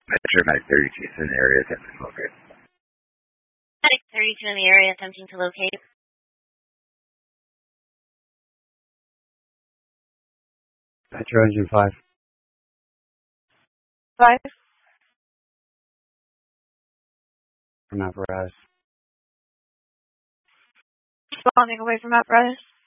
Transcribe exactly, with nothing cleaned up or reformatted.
Metro Medic thirty-two is in the area attempting to locate. Medic thirty-two in the area attempting to locate. Metro Engine five. Five. From apparatus. Responding away from apparatus.